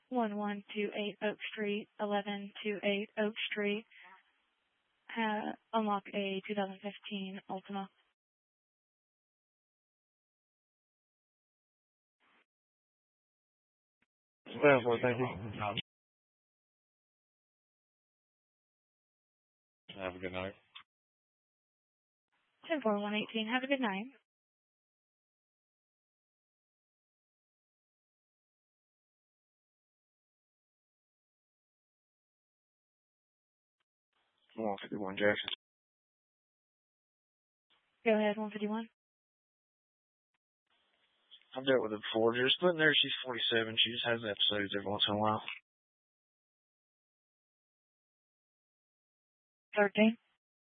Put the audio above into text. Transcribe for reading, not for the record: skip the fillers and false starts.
1128 Oak Street, 1128 Oak Street. Unlock a 2015 Altima. 4, thank you. Have a good night. 10118. Have a good night. One 51 Jackson. Go ahead, 151. I've dealt with her before. Just putting there, she's 47. She just has episodes every once in a while. 13.